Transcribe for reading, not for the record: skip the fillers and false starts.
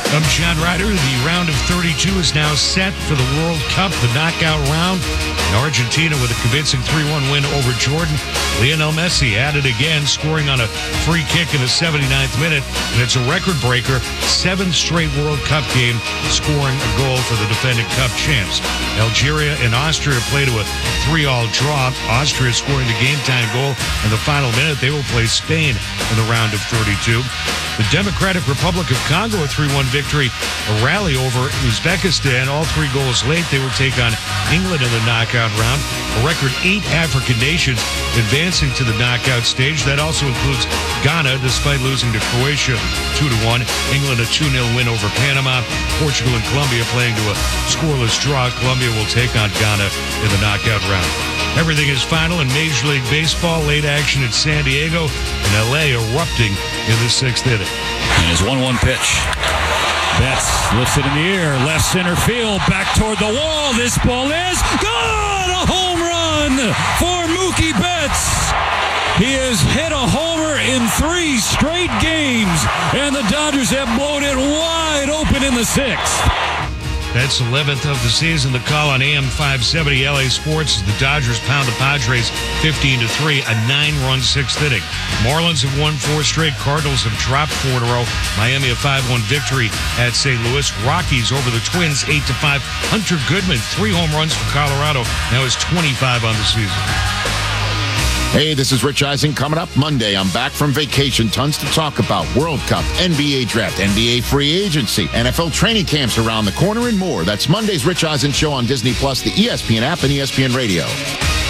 I'm John Ryder. The round of 32 is now set for the World Cup, the knockout round. In Argentina with a convincing 3-1 win over Jordan. Lionel Messi added again, scoring on a free kick in the 79th minute. And it's a record breaker, 7th straight World Cup game, scoring a goal for the defending Cup champs. Algeria and Austria play to a 3-3 draw. Austria scoring the game-time goal in the final minute. They will play Spain in the round of 32. The Democratic Republic of Congo, a 3-1 victory, a rally over Uzbekistan. All 3 goals late. They will take on England in the knockout round. A record 8 African nations advancing to the knockout stage. That also includes Ghana, despite losing to Croatia 2-1. England a 2-0 win over Panama. Portugal and Colombia playing to a scoreless draw. Colombia will take on Ghana in the knockout round. Everything is final in Major League Baseball. Late action at San Diego and L.A. erupting in the 6th inning. And his 1-1 pitch. Betts lifts it in the air. Left center field. Back toward the wall. This ball is gone. A home run for Mookie Betts. He has hit a homer in 3 straight games. And the Dodgers have blown it wide open in the 6th. That's 11th of the season. The call on AM 570 LA Sports. The Dodgers pound the Padres 15-3, a 9-run 6th inning. Marlins have won 4 straight. Cardinals have dropped 4 in a row. Miami a 5-1 victory at St. Louis. Rockies over the Twins 8-5. Hunter Goodman 3 home runs for Colorado. Now is 25 on the season. Hey, this is Rich Eisen. Coming up Monday, I'm back from vacation. Tons to talk about. World Cup, NBA draft, NBA free agency, NFL training camps around the corner, and more. That's Monday's Rich Eisen Show on Disney+, the ESPN app, and ESPN Radio.